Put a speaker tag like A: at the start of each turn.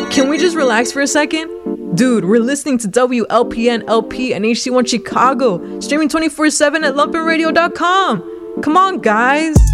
A: Can we just relax for a second? Dude, we're listening to WLPN LP and HC1 Chicago, streaming 24/7 at lumpenradio.com. Come on, guys.